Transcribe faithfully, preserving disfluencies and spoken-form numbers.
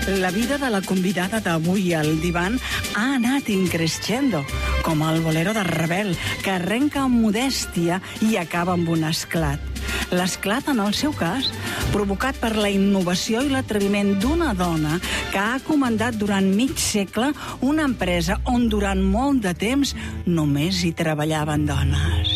La vida de la convidada d'avui al divan ha anat increscendo, com el bolero de Ravel, que arrenca amb modèstia i acaba amb un esclat. L'esclat, en el seu cas, provocat per la innovació i l'atreviment d'una dona que ha comandat durant mig segle una empresa on durant molt de temps només hi treballaven dones.